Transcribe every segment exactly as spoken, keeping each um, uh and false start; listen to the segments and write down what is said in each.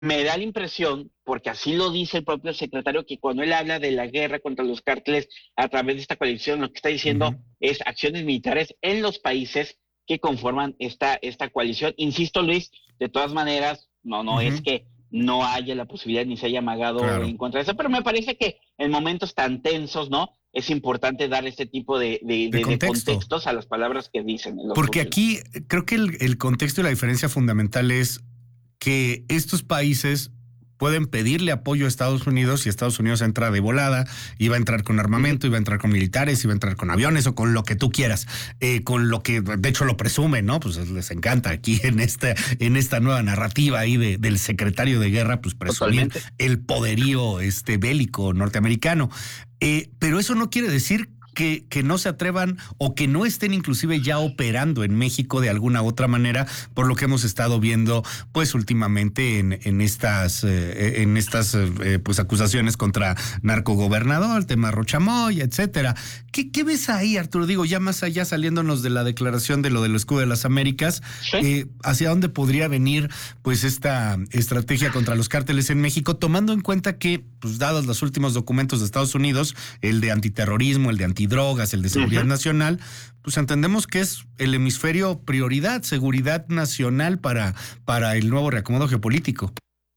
me da la impresión, porque así lo dice el propio secretario, que cuando él habla de la guerra contra los cárteles a través de esta coalición, lo que está diciendo Ujú. es acciones militares en los países que conforman esta, esta coalición. Insisto, Luis, de todas maneras, no, no es Ujú. que no haya la posibilidad ni se haya amagado Claro. en contra de eso, pero me parece que en momentos tan tensos, ¿no? Es importante dar este tipo de, de, De de, de contexto. contextos a las palabras que dicen en los Porque funcionarios. aquí creo que el, el contexto y la diferencia fundamental es que estos países pueden pedirle apoyo a Estados Unidos y Estados Unidos entra de volada y va a entrar con Ujú. armamento, y va a entrar con militares, y va a entrar con aviones o con lo que tú quieras, eh, con lo que de hecho lo presumen, ¿no? Pues les encanta aquí en esta, en esta nueva narrativa ahí de, del secretario de guerra, pues presumir Totalmente. el poderío este, bélico norteamericano. Eh, pero eso no quiere decir que, que no se atrevan o que no estén inclusive ya operando en México de alguna otra manera, por lo que hemos estado viendo pues últimamente en, en estas, eh, en estas eh, pues acusaciones contra narcogobernador, el tema Rochamoy, etcétera. ¿Qué, ¿Qué ves ahí, Arturo? Digo, ya más allá saliéndonos de la declaración de lo del escudo de las Américas, Sí. eh, ¿hacia dónde podría venir pues esta estrategia contra los cárteles en México, tomando en cuenta que, pues dados los últimos documentos de Estados Unidos, el de antiterrorismo, el de antidrogas, el de seguridad Ujú. nacional, pues entendemos que es el hemisferio prioridad, seguridad nacional para, para el nuevo reacomodo geopolítico?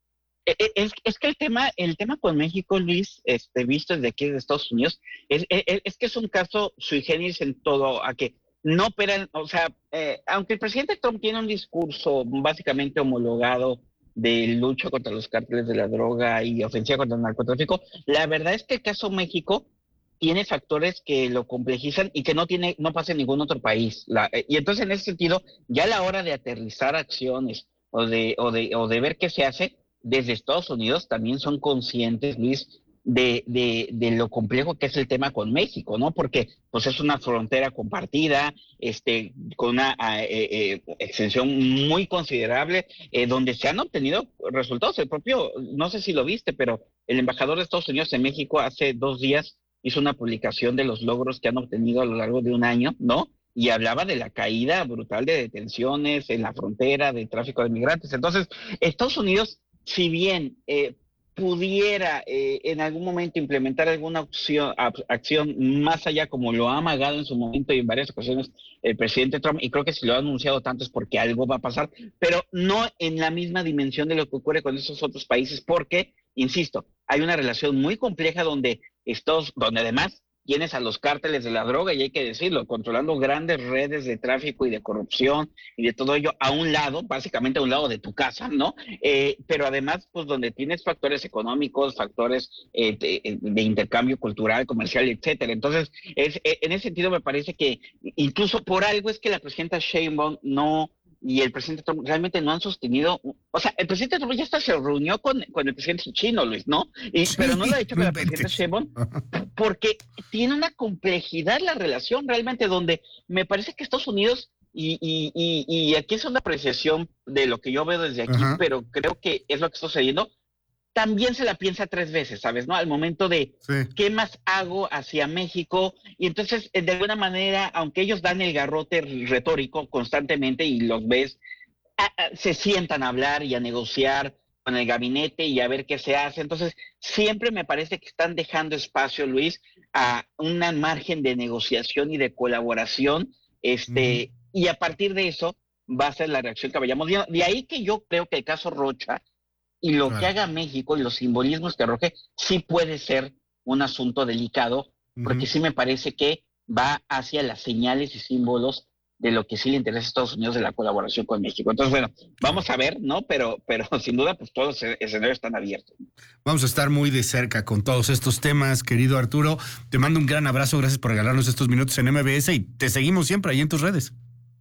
E- e- Es, es que el tema, el tema con México, Luis, este, visto desde aquí de Estados Unidos, es, es, es que es un caso sui generis en todo, a que no operan, o sea, eh, aunque el presidente Trump tiene un discurso básicamente homologado de lucha contra los cárteles de la droga y ofensiva contra el narcotráfico, la verdad es que el caso México tiene factores que lo complejizan y que no tiene, no pasa en ningún otro país. La, eh, y entonces en ese sentido, ya a la hora de aterrizar acciones o de, o de, o de ver qué se hace, desde Estados Unidos también son conscientes, Luis, de, de, de lo complejo que es el tema con México, ¿no? Porque pues es una frontera compartida, este, con una eh, eh, extensión muy considerable, eh, donde se han obtenido resultados. El propio, no sé si lo viste, pero el embajador de Estados Unidos en México hace dos días hizo una publicación de los logros que han obtenido a lo largo de un año, ¿no? Y hablaba de la caída brutal de detenciones en la frontera, de tráfico de migrantes. Entonces, Estados Unidos, si bien eh, pudiera eh, en algún momento implementar alguna opción, acción más allá, como lo ha amagado en su momento y en varias ocasiones el presidente Trump, y creo que si lo ha anunciado tanto es porque algo va a pasar, pero no en la misma dimensión de lo que ocurre con esos otros países, porque, insisto, hay una relación muy compleja donde estos, donde además tienes a los cárteles de la droga, y hay que decirlo, controlando grandes redes de tráfico y de corrupción y de todo ello a un lado, básicamente a un lado de tu casa, ¿no? Eh, pero además, pues donde tienes factores económicos, factores eh, de, de, intercambio cultural, comercial, etcétera. Entonces, es, en ese sentido me parece que incluso por algo es que la presidenta Sheinbaum no y el presidente Trump realmente no han sostenido, o sea, el presidente Trump ya hasta se reunió con, con el presidente chino, Luis, ¿no? Y, pero Sí, no lo ha hecho no con la presidenta inventes. Sheinbaum porque tiene una complejidad la relación realmente donde me parece que Estados Unidos, y, y, y, y aquí es una apreciación de lo que yo veo desde aquí, Ajá, pero creo que es lo que está sucediendo, también se la piensa tres veces, ¿sabes? ¿No? Al momento de sí. qué más hago hacia México. Y entonces, de alguna manera, aunque ellos dan el garrote retórico constantemente y los ves, a, a, se sientan a hablar y a negociar con el gabinete y a ver qué se hace. Entonces, siempre me parece que están dejando espacio, Luis, a un margen de negociación y de colaboración, Ujú. este, y a partir de eso va a ser la reacción que vayamos viendo. De ahí que yo creo que el caso Rocha y lo que Claro. haga México y los simbolismos que arroje sí puede ser un asunto delicado, porque Ujú. sí me parece que va hacia las señales y símbolos de lo que sí le interesa a Estados Unidos de la colaboración con México. Entonces, bueno, Claro. vamos a ver, ¿no? Pero, pero sin duda, pues todos los escenarios están abiertos. Vamos a estar muy de cerca con todos estos temas, querido Arturo. Te mando un gran abrazo, gracias por regalarnos estos minutos en M B S y te seguimos siempre ahí en tus redes.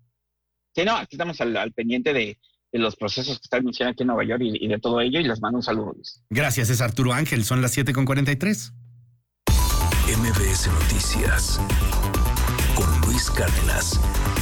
Sí, no, aquí estamos al, al pendiente de, de, los procesos que están iniciando aquí en Nueva York y, y de todo ello, y les mando un saludo, Luis. Gracias, es Arturo Ángel, son las siete con cuarenta y tres. M B S Noticias con Luis Cárdenas.